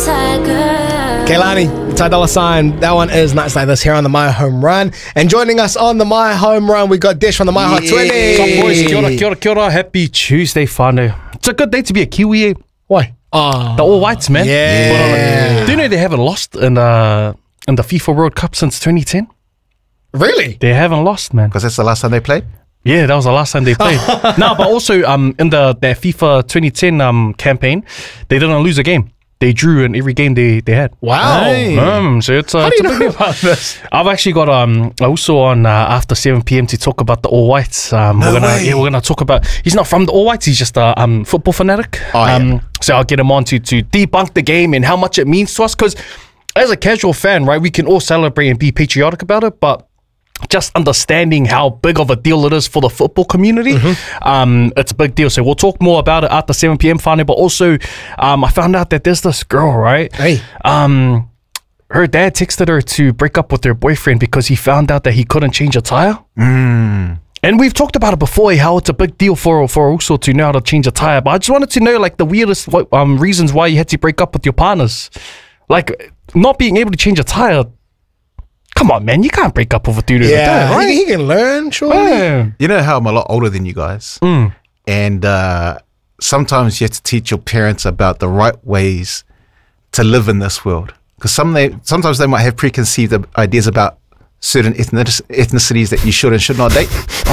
Kehlani, Ty Dolla $ign. That one is Nights Like This here on the My Home Run. And joining us on the My Home Run, we got Desh from the My Hot 20. What's up, boys? Kia ora, kia ora, kia ora. Happy Tuesday, whānau. It's a good day to be a Kiwi. Why? Oh, the All Whites, man. Yeah. Do you know they haven't lost in the FIFA World Cup since 2010? Really? They haven't lost, man. Because that's the last time they played? Yeah, that was the last time they played. No, but also in their FIFA 2010 campaign, they didn't lose a game. They drew in every game they had. Wow. Hey. So it's How do you know about this? I've actually got also on after 7 p.m. to talk about the All Whites. We're gonna talk about. He's not from the All Whites. He's just a football fanatic. So I'll get him on to debunk the game and how much it means to us. Because as a casual fan, right, we can all celebrate and be patriotic about it, but just understanding how big of a deal it is for the football community, it's a big deal. So we'll talk more about it after 7 p.m. finally. But also, I found out that there's this girl, right? Hey. Her dad texted her to break up with her boyfriend because he found out that he couldn't change a tire. And we've talked about it before, how it's a big deal for also to know how to change a tire. But I just wanted to know, like, the weirdest reasons why you had to break up with your partners. Like, not being able to change a tire. Come on, man, you can't break up with a dude like that, right? He can learn, surely. Yeah. You know how I'm a lot older than you guys? And sometimes you have to teach your parents about the right ways to live in this world. Because sometimes they might have preconceived ideas about certain ethnicities that you should and should not date.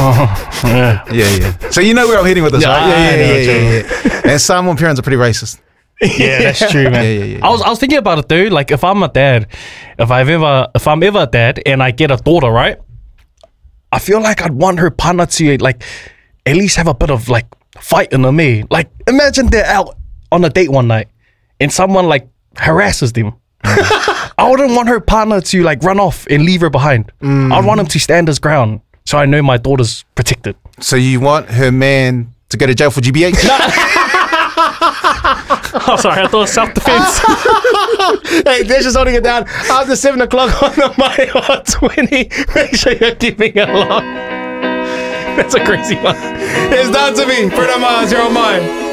Yeah. So you know where I'm heading with this, right? Yeah. And some parents are pretty racist. Yeah, that's true, man. Yeah. I was thinking about it though. Like, if I'm a dad, if I'm ever a dad and I get a daughter, right? I feel like I'd want her partner to, like, at least have a bit of, like, fight in me. Like, imagine they're out on a date one night and someone, like, harasses them. I wouldn't want her partner to, like, run off and leave her behind. I'd want him to stand his ground so I know my daughter's protected. So you want her man to go to jail for GBH? Oh, sorry, I thought it was self-defense. Hey, Desh is holding it down after 7 o'clock on the My Hot 20. Make sure you're keeping it along. That's a crazy one. It's down to me, Bruno Mars, you're on mine.